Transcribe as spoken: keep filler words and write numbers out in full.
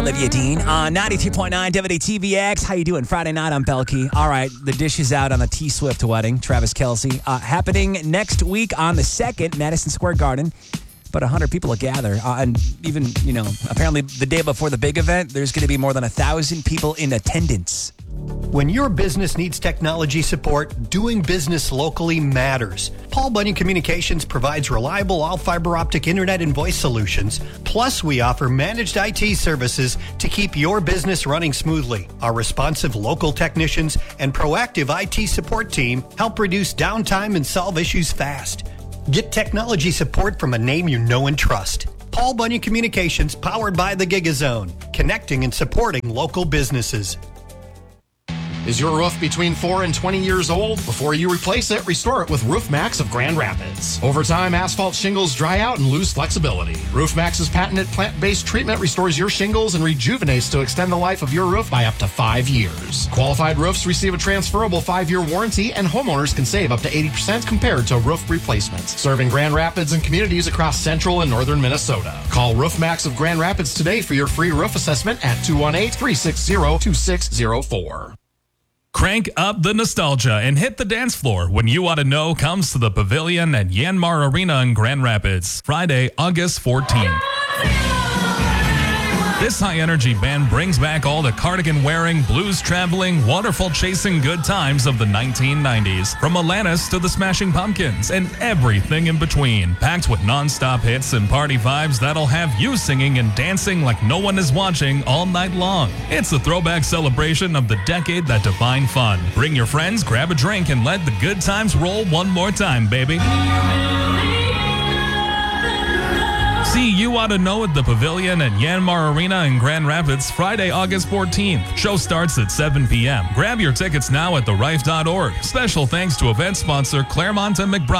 Olivia Dean on ninety-three point nine W T V X. How you doing? Friday night, I'm Belkey. All right, the dish is out on the T Swift wedding, Travis Kelce. Uh, happening next week on the second, Madison Square Garden. But one hundred people will gather. Uh, and even, you know, apparently the day before the big event, there's going to be more than one thousand people in attendance. When your business needs technology support, doing business locally matters. Paul Bunyan Communications provides reliable all-fiber optic internet and voice solutions. Plus, we offer managed I T services to keep your business running smoothly. Our responsive local technicians and proactive I T support team help reduce downtime and solve issues fast. Get technology support from a name you know and trust. Paul Bunyan Communications, powered by the GigaZone, connecting and supporting local businesses. Is your roof between four and twenty years old? Before you replace it, restore it with Roof Max of Grand Rapids. Over time, asphalt shingles dry out and lose flexibility. Roof Max's patented plant-based treatment restores your shingles and rejuvenates to extend the life of your roof by up to five years. Qualified roofs receive a transferable five-year warranty, and homeowners can save up to eighty percent compared to roof replacements. Serving Grand Rapids and communities across central and northern Minnesota. Call Roof Max of Grand Rapids today for your free roof assessment at two one eight, three six zero, two six zero four. Crank up the nostalgia and hit the dance floor when You Ought to Know comes to the Pavilion at Yanmar Arena in Grand Rapids, Friday, August fourteenth. This high-energy band brings back all the cardigan-wearing, blues-traveling, waterfall-chasing good times of the nineteen nineties. From Alanis to the Smashing Pumpkins and everything in between. Packed with non-stop hits and party vibes that'll have you singing and dancing like no one is watching all night long. It's a throwback celebration of the decade that defined fun. Bring your friends, grab a drink, and let the good times roll one more time, baby. See You Ought to Know at the Pavilion at Yanmar Arena in Grand Rapids, Friday, August fourteenth. Show starts at seven p.m. Grab your tickets now at the rife dot org. Special thanks to event sponsor Claremont and McBride.